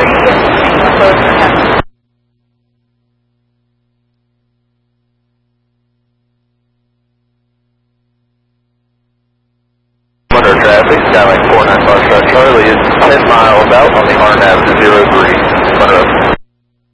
Motor traffic, Skylink 495 Charlie is 10 miles out on the RNAV 03 Monroe.